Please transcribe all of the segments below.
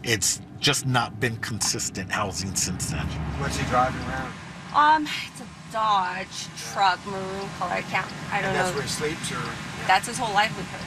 it's just not been consistent housing since then. What's he driving around? It's a Dodge truck, maroon color. I don't know. That's where he sleeps, or? That's his whole livelihood.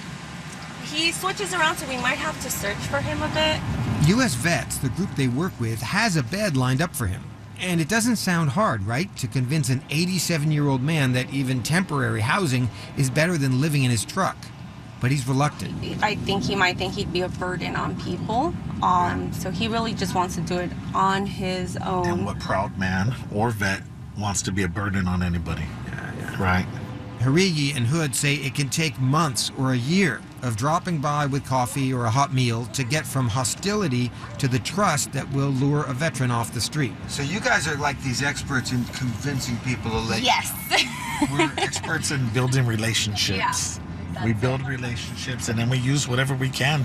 He switches around, so we might have to search for him a bit. U.S. Vets, the group they work with, has a bed lined up for him. And it doesn't sound hard, right, to convince an 87-year-old man that even temporary housing is better than living in his truck. But he's reluctant. I think he might think he'd be a burden on people. So he really just wants to do it on his own. And what proud man or vet wants to be a burden on anybody? Right? Harigi and Hood say it can take months or a year of dropping by with coffee or a hot meal to get from hostility to the trust that will lure a veteran off the street. So you guys are like these experts in convincing people to let Yes. We're experts in building relationships. Yeah, we build relationships, and then we use whatever we can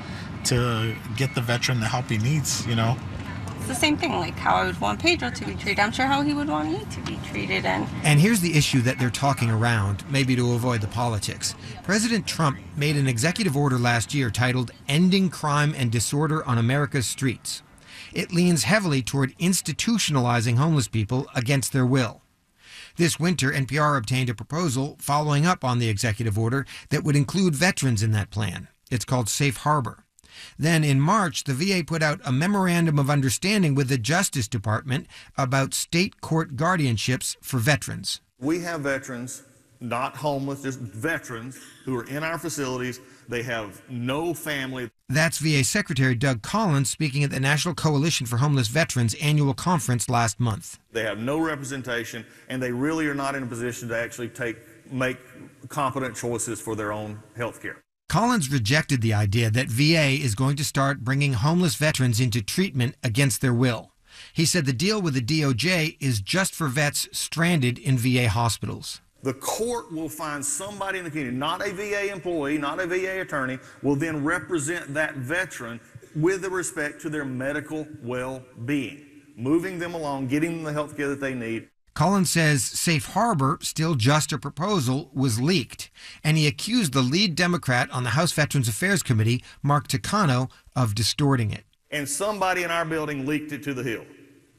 to get the veteran the help he needs, you know? It's the same thing, like how I would want Pedro to be treated. I'm sure how he would want me to be treated. And here's the issue that they're talking around, maybe to avoid the politics. President Trump made an executive order last year titled Ending Crime and Disorder on America's Streets. It leans heavily toward institutionalizing homeless people against their will. This winter, NPR obtained a proposal following up on the executive order that would include veterans in that plan. It's called Safe Harbor. Then in March, the VA put out a memorandum of understanding with the Justice Department about state court guardianships for veterans. We have veterans, not homeless, just veterans who are in our facilities. They have no family. That's VA Secretary Doug Collins speaking at the National Coalition for Homeless Veterans annual conference last month. They have no representation, and they really are not in a position to actually make competent choices for their own health care. Collins rejected the idea that VA is going to start bringing homeless veterans into treatment against their will. He said the deal with the DOJ is just for vets stranded in VA hospitals. The court will find somebody in the community, not a VA employee, not a VA attorney, will then represent that veteran with respect to their medical well-being, moving them along, getting them the health care that they need. Collins says Safe Harbor, still just a proposal, was leaked, and he accused the lead Democrat on the House Veterans Affairs Committee, Mark Takano, of distorting it. And somebody in our building leaked it to the Hill.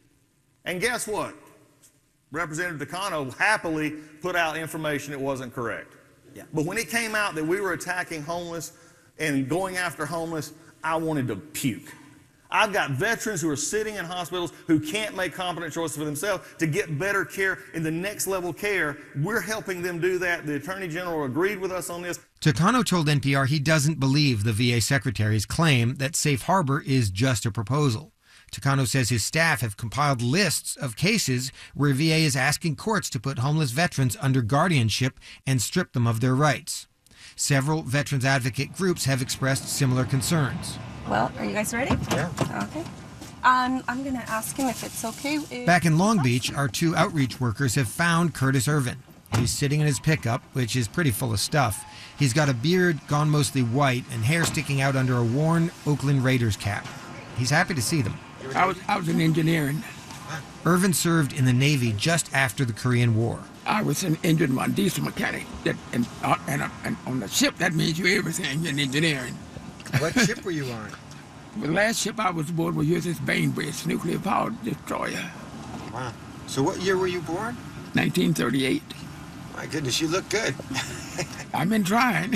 And guess what? Representative Takano happily put out information that wasn't correct. Yeah. But when it came out that we were attacking homeless and going after homeless, I wanted to puke. I've got veterans who are sitting in hospitals who can't make competent choices for themselves to get better care in the next level care. We're helping them do that. The Attorney General agreed with us on this. Takano told NPR he doesn't believe the VA secretary's claim that Safe Harbor is just a proposal. Takano says his staff have compiled lists of cases where VA is asking courts to put homeless veterans under guardianship and strip them of their rights. Several veterans advocate groups have expressed similar concerns. Well, are you guys ready? Yeah. Okay. I'm going to ask him if it's okay. Back in Long Beach, our two outreach workers have found Curtis Irvin. He's sitting in his pickup, which is pretty full of stuff. He's got a beard gone mostly white and hair sticking out under a worn Oakland Raiders cap. He's happy to see them. I was in engineering. Irvin served in the Navy just after the Korean War. I was an engine one, diesel mechanic. And on the ship, that means you're everything in engineering. What ship were you on? The last ship I was aboard was USS Bainbridge, nuclear-powered destroyer. Wow. So what year were you born? 1938. My goodness, you look good. I've been trying.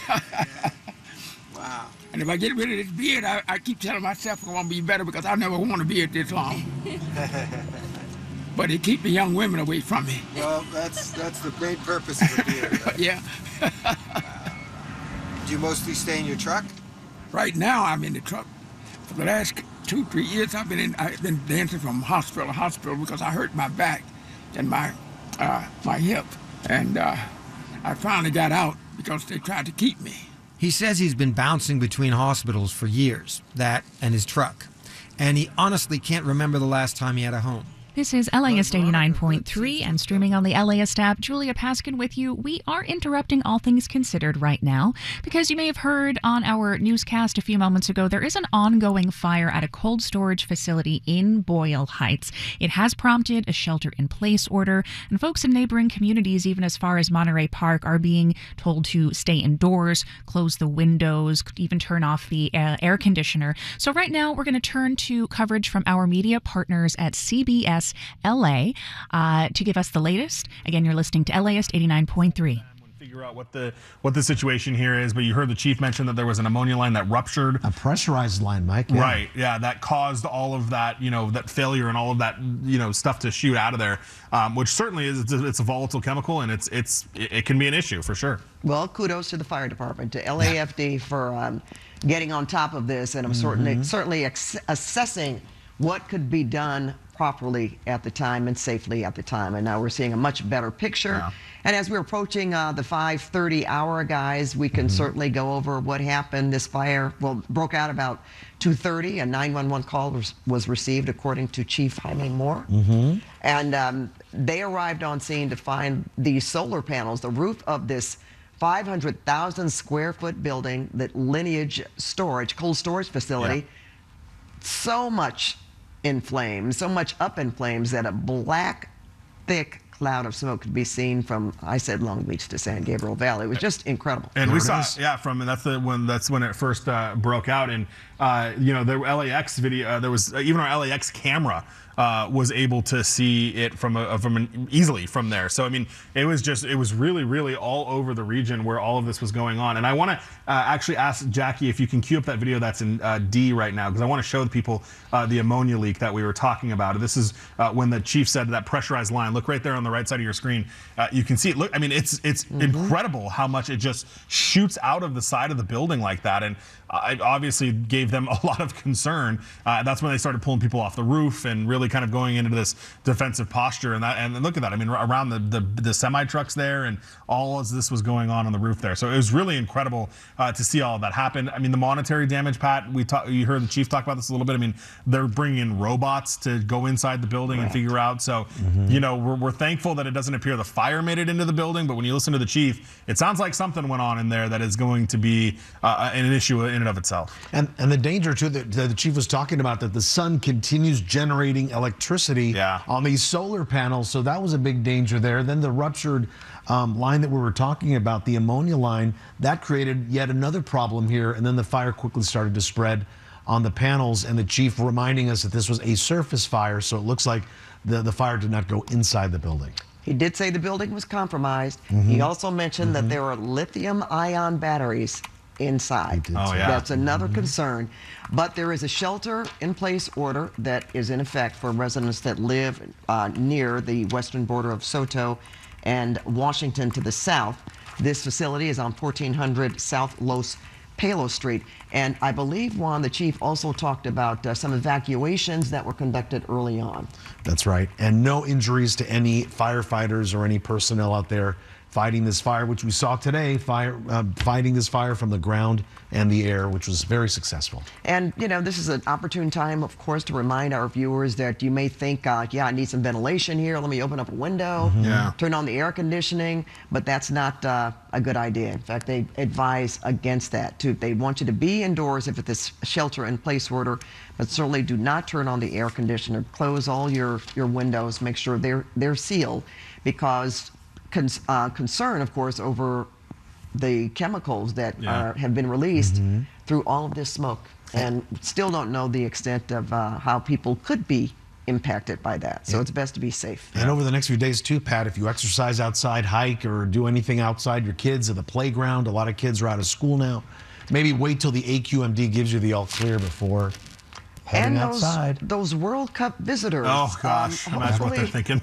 Wow. And if I get rid of this beard, I keep telling myself I want to be better because I never want a beard this long. But it keeps the young women away from me. Well, that's the main purpose of the beard. Right? Yeah. Do you mostly stay in your truck? Right now, I'm in the truck. For the last 2-3 years, I've been dancing from hospital to hospital because I hurt my back and my hip. And I finally got out because they tried to keep me. He says he's been bouncing between hospitals for years, that and his truck. And he honestly can't remember the last time he had a home. This is LAist 89.3 and streaming on the LAist app. Julia Paskin with you. We are interrupting All Things Considered right now because you may have heard on our newscast a few moments ago there is an ongoing fire at a cold storage facility in Boyle Heights. It has prompted a shelter-in-place order, and folks in neighboring communities, even as far as Monterey Park, are being told to stay indoors, close the windows, even turn off the air conditioner. So right now we're going to turn to coverage from our media partners at CBS LA to give us the latest. Again, you're listening to LAist 89.3. Figure out what the situation here is, but you heard the chief mention that there was an ammonia line that ruptured. A pressurized line, Mike. Yeah. Right, yeah, that caused all of that, that failure and all of that, stuff to shoot out of there, which certainly it's a volatile chemical, and it can be an issue for sure. Well, kudos to the fire department, to LAFD for getting on top of this, and I'm certainly assessing what could be done properly at the time and safely at the time. And now we're seeing a much better picture. Yeah. And as we're approaching the 5:30 hour, guys, we can certainly go over what happened. This fire, broke out about 2:30. A 911 call was received, according to Chief Jaime Moore. And they arrived on scene to find these solar panels, the roof of this 500,000 square foot building, that Lineage Storage, cold storage facility, so much in flames, so much up in flames that a black, thick cloud of smoke could be seen from, I said, Long Beach to San Gabriel Valley. It was just incredible. And we saw, that's when it first broke out. And the LAX video, there was even our LAX camera was able to see it easily from there. So I mean, it was really all over the region where all of this was going on. And I want to actually ask Jackie if you can cue up that video that's in D right now, because I want to show the people the ammonia leak that we were talking about. This is when the chief said that pressurized line. Look right there on the right side of your screen. You can see it. Look, I mean, it's incredible how much it just shoots out of the side of the building like that. And it obviously gave them a lot of concern. That's when they started pulling people off the roof and really kind of going into this defensive posture. And look at that. I mean, around the semi trucks there, and all of this was going on the roof there. So it was really incredible to see all of that happen. I mean, the monetary damage, Pat, you heard the chief talk about this a little bit. I mean, they're bringing in robots to go inside the building and figure out. So, we're thankful that it doesn't appear the fire made it into the building. But when you listen to the chief, it sounds like something went on in there that is going to be an issue in and of itself. And the danger, too, that the chief was talking about, that the sun continues generating electricity on these solar panels. So that was a big danger there. Then the ruptured line that we were talking about, the ammonia line, that created yet another problem here. And then the fire quickly started to spread on the panels, and the chief reminding us that this was a surface fire. So it looks like the fire did not go inside the building. He did say the building was compromised. He also mentioned that there were lithium-ion batteries inside. That's another concern. But there is a shelter-in-place order that is in effect for residents that live near the western border of Soto and Washington to the south. This facility is on 1400 South Los Palos Street. And I believe, Juan, the chief also talked about some evacuations that were conducted early on. That's right. And no injuries to any firefighters or any personnel out there fighting this fire, which we saw today, fighting this fire from the ground and the air, which was very successful. And, this is an opportune time, of course, to remind our viewers that you may think, I need some ventilation here. Let me open up a window, turn on the air conditioning. But that's not a good idea. In fact, they advise against that, too. They want you to be indoors if it's a shelter-in-place order, but certainly do not turn on the air conditioner. Close all your windows. Make sure they're sealed, because concern, of course, over the chemicals that have been released through all of this smoke, and still don't know the extent of how people could be impacted by that. So it's best to be safe. And over the next few days too, Pat, if you exercise outside, hike, or do anything outside, your kids at the playground, a lot of kids are out of school now, maybe wait till the AQMD gives you the all clear before heading outside. Those World Cup visitors. Oh, gosh. Imagine what they're thinking.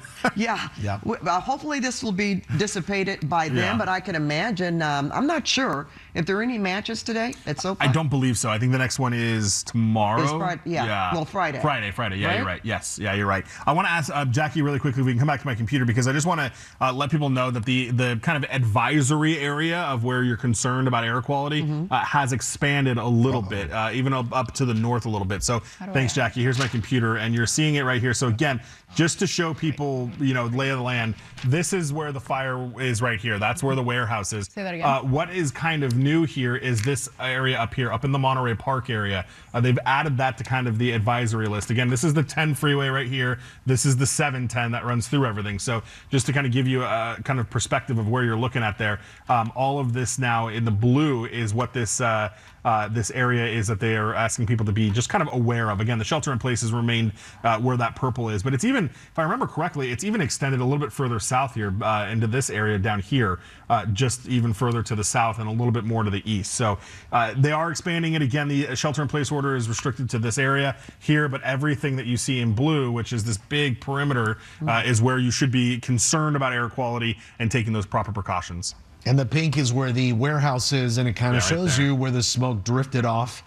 Hopefully this will be dissipated by then, but I can imagine, I'm not sure if there are any matches today at SoFi. I don't believe so. I think the next one is tomorrow. It's Friday. Well, Friday. Friday. Yeah, right? You're right. Yes. Yeah, you're right. I want to ask Jackie really quickly if we can come back to my computer, because I just want to let people know that the kind of advisory area of where you're concerned about air quality has expanded a little bit, even up to the north a little bit. So Thanks, Jackie. Here's my computer, and you're seeing it right here. So again, just to show people, you know, lay of the land, this is where the fire is right here. That's where the warehouse is. Say that again. What is kind of new here is this area up here, up in the Monterey Park area. They've added that to kind of the advisory list. Again, this is the 10 freeway right here. This is the 710 that runs through everything. So just to kind of give you a kind of perspective of where you're looking at there, all of this now in the blue is what this this area is that they are asking people to be just kind of aware of. Again, the shelter in place has remained where that purple is, but it's even, if I remember correctly, it's even extended a little bit further south here into this area down here, just even further to the south and a little bit more to the east. So they are expanding it. Again, the shelter in place order is restricted to this area here, but everything that you see in blue, which is this big perimeter, is where you should be concerned about air quality and taking those proper precautions. And the pink is where the warehouse is, and it kind of shows you where the smoke drifted off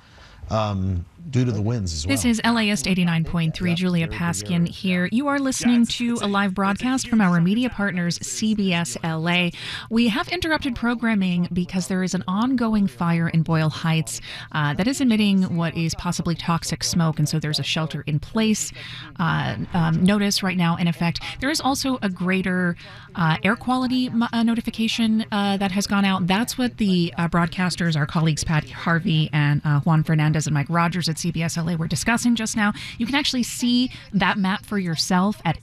due to the winds as well. This is LAist 89.3, Julia Paskin here. You are listening to a live broadcast from our media partners, CBS LA. We have interrupted programming because there is an ongoing fire in Boyle Heights that is emitting what is possibly toxic smoke, and so there's a shelter in place notice right now in effect. There is also a greater air quality notification that has gone out. That's what the broadcasters, our colleagues Pat Harvey and Juan Fernandez and Mike Rogers at CBS LA were discussing just now. You can actually see that map for yourself at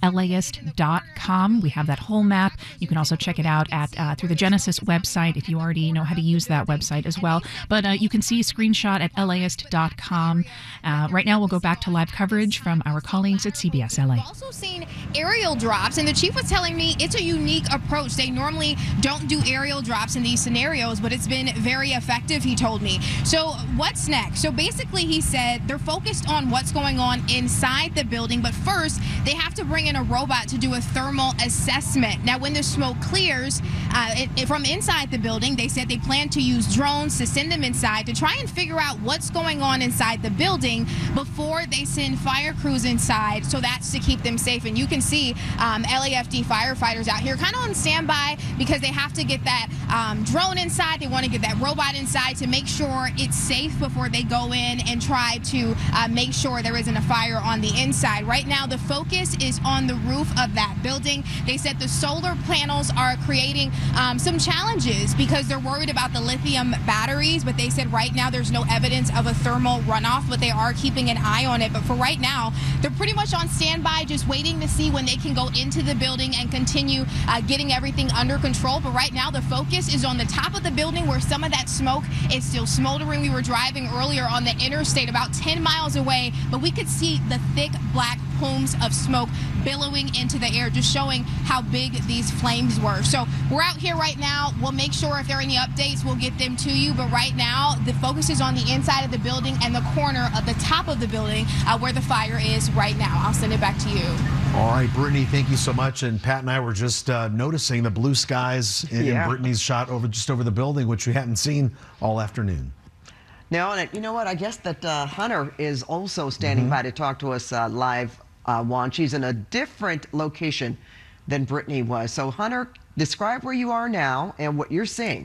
LAist.com. We have that whole map. You can also check it out at through the Genesis website if you already know how to use that website as well. But you can see a screenshot at LAist.com. Right now, we'll go back to live coverage from our colleagues at CBS LA. I've also seen aerial drops, and the chief was telling me it's a unique approach. They normally don't do aerial drops in these scenarios, but it's been very effective, he told me. So what's next? So basically, he said they're focused on what's going on inside the building, but first they have to bring in a robot to do a thermal assessment. Now, when the smoke clears from inside the building, they said they plan to use drones to send them inside to try and figure out what's going on inside the building before they send fire crews inside. So that's to keep them safe. And you can see LAFD firefighters out here kind of on standby because they have to get that drone inside. They want to get that robot inside to make sure it's safe before they go in and try to make sure there isn't a fire on the inside. Right now, the focus is on the roof of that building. They said the solar panels are creating some challenges because they're worried about the lithium batteries, but they said right now there's no evidence of a thermal runoff, but they are keeping an eye on it. But for right now, they're pretty much on standby, just waiting to see when they can go into the building and continue getting everything under control. But right now, the focus is on the top of the building where some of that smoke is still smoldering. We were driving earlier on the interstate about 10 miles away, but we could see the thick black plumes of smoke billowing into the air, just showing how big these flames were. So we're out here right now. We'll make sure if there are any updates, we'll get them to you. But right now, the focus is on the inside of the building and the corner of the top of the building where the fire is right now. I'll send it back to you. All right, Brittany, thank you so much. And Pat and I were just noticing the blue skies in Brittany's shot just over the building, which we hadn't seen all afternoon. Now, you know what? I guess that Hunter is also standing by to talk to us live, Juan. She's in a different location than Brittany was. So, Hunter, describe where you are now and what you're seeing.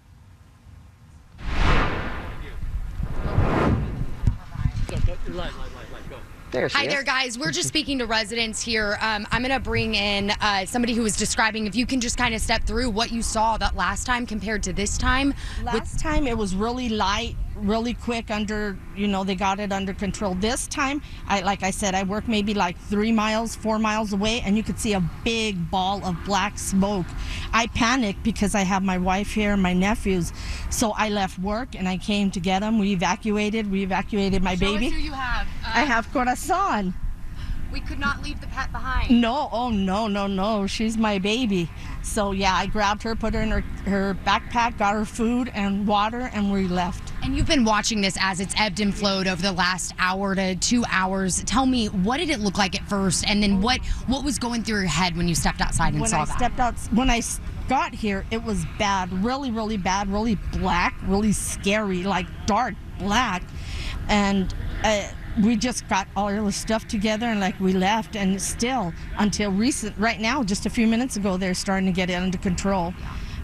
Hi there, guys. We're just speaking to residents here. I'm going to bring in somebody who was describing, if you can just kind of step through what you saw that last time compared to this time. Last time it was really light, really quick they got it under control. This time, like I said, I work maybe like 4 miles away, and you could see a big ball of black smoke. I panicked because I have my wife here and my nephews. So I left work and I came to get them. We evacuated my baby. Show us who you have. I have Corazon. We could not leave the pet behind. No, oh no, she's my baby. So yeah, I grabbed her, put her in her backpack, got her food and water, and we left. And you've been watching this as it's ebbed and flowed over the last hour to 2 hours. Tell me, what did it look like at first, and then what was going through your head when you stepped outside and saw that? When I got here, it was bad, really, really bad, really black, really scary, like dark black, and we just got all the stuff together and we left, and still until right now, just a few minutes ago, they're starting to get it under control.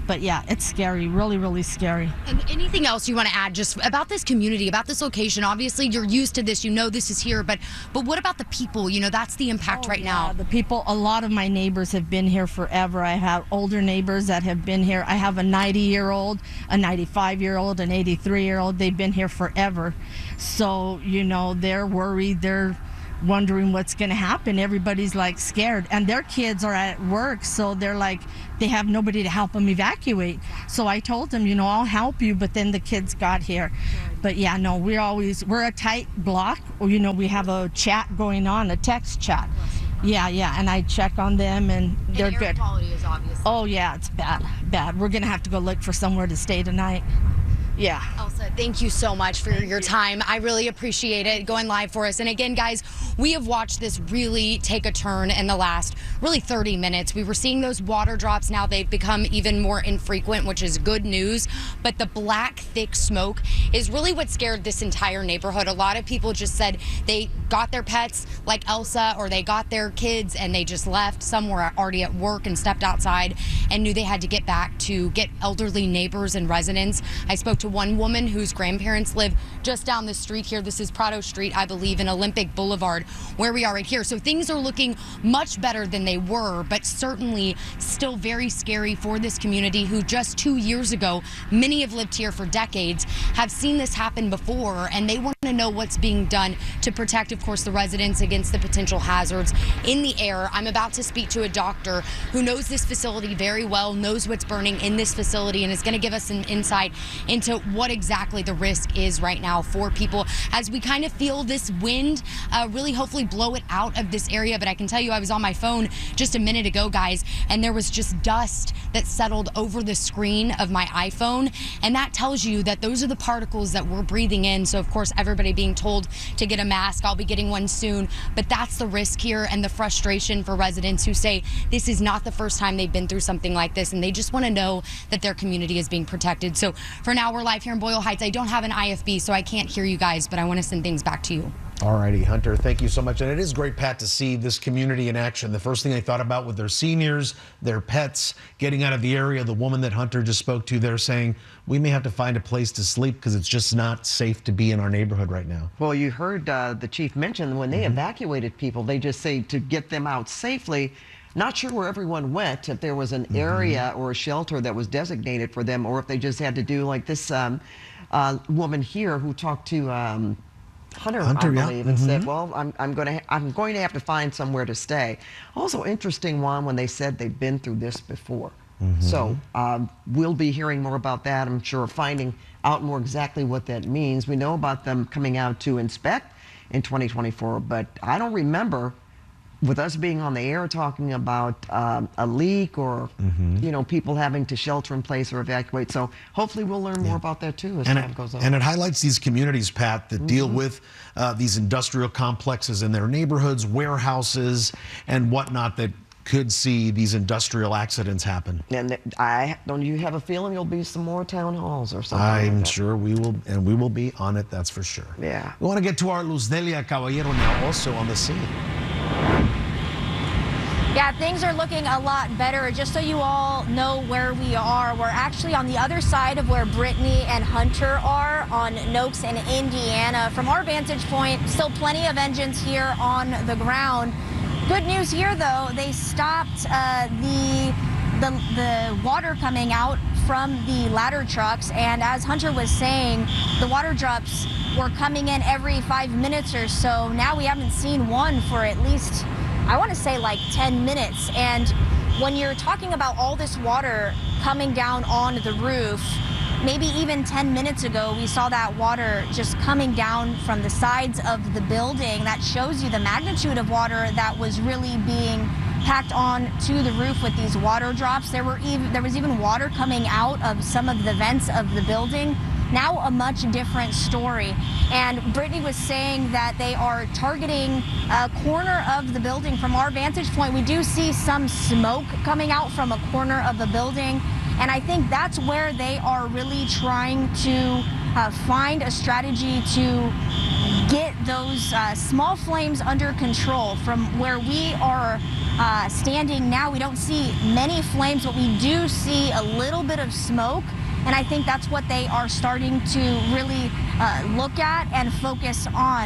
But yeah, it's scary, really, really scary. And anything else you want to add just about this community, about this location? Obviously, you're used to this, you know this is here, but what about the people? You know, that's the impact right now. The people, a lot of my neighbors have been here forever. I have older neighbors that have been here. I have a 90-year-old, a 95-year-old, an 83-year-old. They've been here forever. So, you know, they're worried. They're wondering what's going to happen. Everybody's like scared, and their kids are at work, so they're like, they have nobody to help them evacuate. So I told them, you know, I'll help you, but then the kids got here. But yeah, no, we're a tight block. You know, we have a chat going on, a text chat. Yeah, and I check on them, and they're and air good. Quality is obviously. Oh yeah, it's bad. We're gonna have to go look for somewhere to stay tonight. Yeah. Elsa, thank you so much for your time. I really appreciate it going live for us. And again, guys, we have watched this really take a turn in the last really 30 minutes. We were seeing those water drops. Now they've become even more infrequent, which is good news. But the black, thick smoke is really what scared this entire neighborhood. A lot of people just said they got their pets like Elsa, or they got their kids and they just left. Some were already at work and stepped outside and knew they had to get back to get elderly neighbors and residents. I spoke to one woman whose grandparents live just down the street here. This is Prado Street, I believe, in Olympic Boulevard, where we are right here. So things are looking much better than they were, but certainly still very scary for this community who just 2 years ago, many have lived here for decades, have seen this happen before, and they want to know what's being done to protect, of course, the residents against the potential hazards in the air. I'm about to speak to a doctor who knows this facility very well, knows what's burning in this facility, and is going to give us an insight into what exactly the risk is right now for people as we kind of feel this wind really hopefully blow it out of this area. But I can tell you, I was on my phone just a minute ago, guys, and there was just dust that settled over the screen of my iPhone, and that tells you that those are the particles that we're breathing in. So of course, everybody being told to get a mask. I'll be getting one soon, but that's the risk here and the frustration for residents who say this is not the first time they've been through something like this, and they just want to know that their community is being protected. So for now, we're live here in Boyle Heights. I don't have an IFB, so I can't hear you guys, but I want to send things back to you. All righty, Hunter, thank you so much. And it is great, Pat, to see this community in action. The first thing they thought about with their seniors, their pets, getting out of the area. The woman that Hunter just spoke to, they're saying, we may have to find a place to sleep because it's just not safe to be in our neighborhood right now. Well, you heard the chief mention when they evacuated people, they just say to get them out safely. Not sure where everyone went, if there was an area or a shelter that was designated for them, or if they just had to do like this woman here who talked to Hunter, I believe, and said, well, I'm going to have to find somewhere to stay. Also interesting one when they said they've been through this before. So we'll be hearing more about that, I'm sure, finding out more exactly what that means. We know about them coming out to inspect in 2024, but I don't remember with us being on the air talking about a leak or you know, people having to shelter in place or evacuate. So hopefully we'll learn more about that too as time goes on. And it highlights these communities, Pat, that deal with these industrial complexes in their neighborhoods, warehouses, and whatnot that could see these industrial accidents happen. And don't you have a feeling there'll be some more town halls or something? I'm sure we will, and we will be on it, that's for sure. Yeah. We want to get to our Luz Delia Caballero now, also on the scene. Yeah, things are looking a lot better. Just so you all know where we are, we're actually on the other side of where Brittany and Hunter are on Noakes in Indiana. From our vantage point, still plenty of engines here on the ground. Good news here, though, they stopped the water coming out from the ladder trucks, and as Hunter was saying, the water drops were coming in every 5 minutes or so. Now we haven't seen one for at least, I want to say, like 10 minutes. And when you're talking about all this water coming down on the roof, maybe even 10 minutes ago, we saw that water just coming down from the sides of the building. That shows you the magnitude of water that was really being packed on to the roof with these water drops. There was even water coming out of some of the vents of the building. Now a much different story. And Brittany was saying that they are targeting a corner of the building. From our vantage point, we do see some smoke coming out from a corner of the building. And I think that's where they are really trying to find a strategy to get those small flames under control. From where we are standing now, we don't see many flames, but we do see a little bit of smoke. And I think that's what they are starting to really look at and focus on.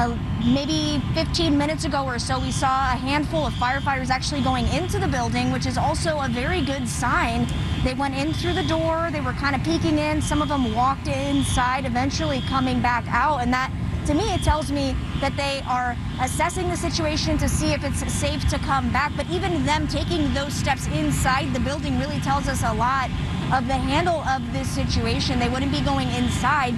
Maybe 15 minutes ago or so, we saw a handful of firefighters actually going into the building, which is also a very good sign. They went in through the door, they were kind of peeking in, some of them walked inside, eventually coming back out, and that, to me, it tells me that they are assessing the situation to see if it's safe to come back. But even them taking those steps inside the building really tells us a lot of the handle of this situation. They wouldn't be going inside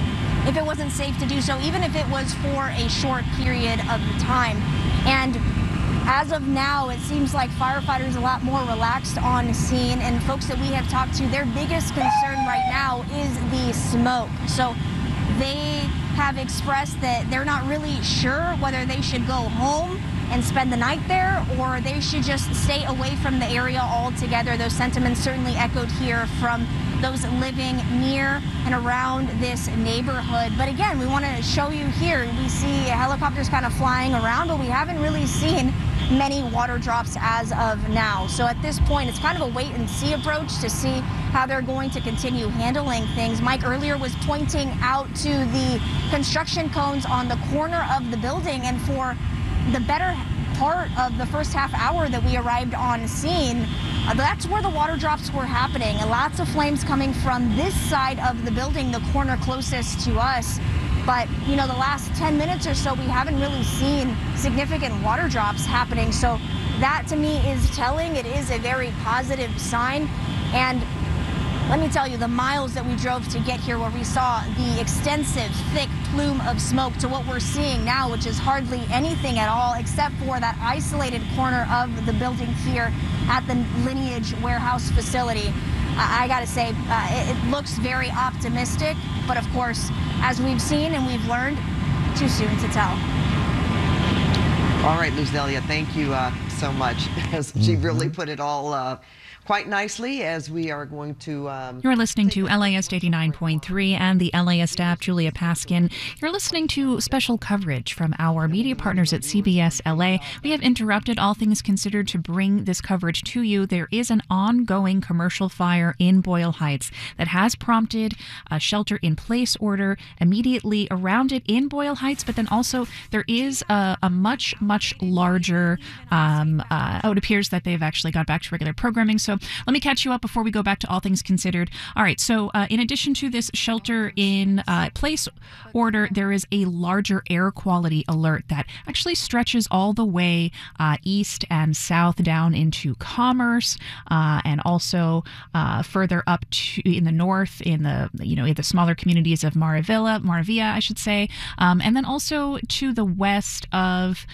if it wasn't safe to do so, even if it was for a short period of time. And as of now, it seems like firefighters are a lot more relaxed on scene, and folks that we have talked to, their biggest concern right now is the smoke. So they have expressed that they're not really sure whether they should go home and spend the night there, or they should just stay away from the area altogether. Those sentiments certainly echoed here from those living near and around this neighborhood. But again, we want to show you here, we see helicopters kind of flying around, but we haven't really seen many water drops as of now. So at this point, it's kind of a wait and see approach to see how they're going to continue handling things. Mike earlier was pointing out to the construction cones on the corner of the building, and for the better part of the first half hour that we arrived on scene, that's where the water drops were happening. And lots of flames coming from this side of the building, the corner closest to us. But, you know, the last 10 minutes or so, we haven't really seen significant water drops happening. So that, to me, is telling. It is a very positive sign. And let me tell you, the miles that we drove to get here, where we saw the extensive, thick plume of smoke, to what we're seeing now, which is hardly anything at all, except for that isolated corner of the building here at the Lineage warehouse facility. I gotta say, it looks very optimistic, but of course, as we've seen and we've learned, too soon to tell. All right, Luz Delia, thank you so much. She really put it all quite nicely, as we are going to... You're listening to LAist 89.3 and the LAist app. Julia Paskin. You're listening to special coverage from our media partners at CBS LA. We have interrupted All Things Considered to bring this coverage to you. There is an ongoing commercial fire in Boyle Heights that has prompted a shelter-in-place order immediately around it in Boyle Heights, but then also there is a much, much larger... it appears that they've actually got back to regular programming, so let me catch you up before we go back to All Things Considered. All right, so in addition to this shelter-in-place order, there is a larger air quality alert that actually stretches all the way east and south down into Commerce, and also further up to in the north, in the smaller communities of Maravilla, I should say, and then also to the west of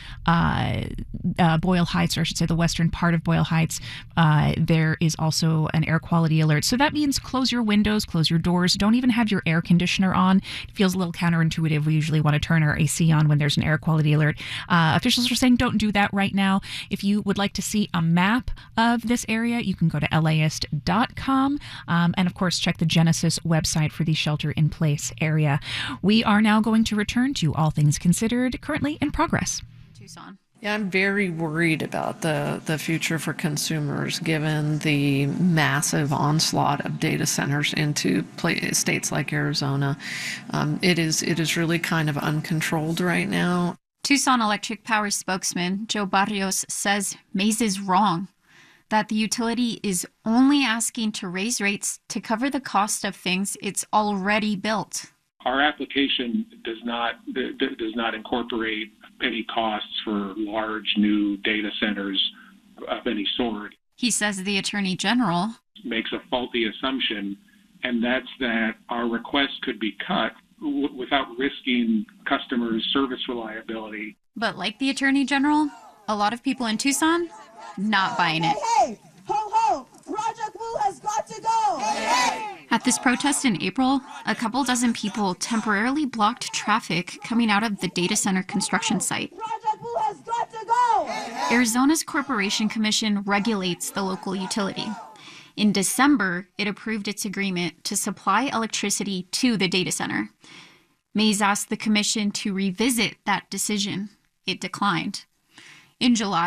Boyle Heights, or I should say the western part of Boyle Heights. There is also an air quality alert. So that means close your windows, close your doors. Don't even have your air conditioner on. It feels a little counterintuitive. We usually want to turn our AC on when there's an air quality alert. Officials are saying don't do that right now. If you would like to see a map of this area, you can go to laist.com. And of course, check the Genesis website for the shelter-in-place area. We are now going to return to All Things Considered, currently in progress. Tucson. Yeah, I'm very worried about the future for consumers, given the massive onslaught of data centers into states like Arizona. It is really kind of uncontrolled right now. Tucson Electric Power spokesman Joe Barrios says Maze is wrong, that the utility is only asking to raise rates to cover the cost of things it's already built. Our application does not incorporate any costs for large new data centers of any sort. He says the Attorney General makes a faulty assumption, and that's that our request could be cut without risking customers' service reliability. But like the Attorney General, a lot of people in Tucson not buying it. Hey, ho, ho, Project Blue has got to go! Hey. At this protest in April, a couple dozen people temporarily blocked traffic coming out of the data center construction site. Project Blue has got to go! Arizona's Corporation Commission regulates the local utility. In December, it approved its agreement to supply electricity to the data center. Maze asked the commission to revisit that decision. It declined. In July,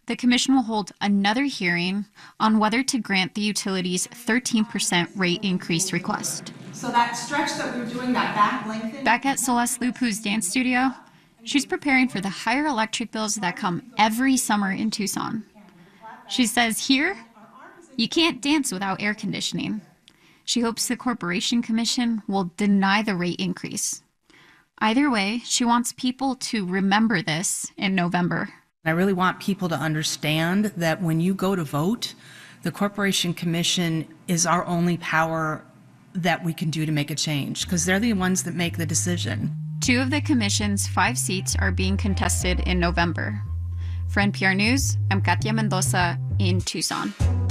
the commission will hold another hearing on whether to grant the utility's 13% rate increase request. So that stretch that we were doing, that back lengthening. Back at Celeste Lupu's dance studio, she's preparing for the higher electric bills that come every summer in Tucson. She says here, you can't dance without air conditioning. She hopes the Corporation Commission will deny the rate increase. Either way, she wants people to remember this in November. I really want people to understand that when you go to vote, the Corporation Commission is our only power that we can do to make a change, because they're the ones that make the decision. 2 of the commission's 5 seats are being contested in November. For NPR News, I'm Katia Mendoza in Tucson.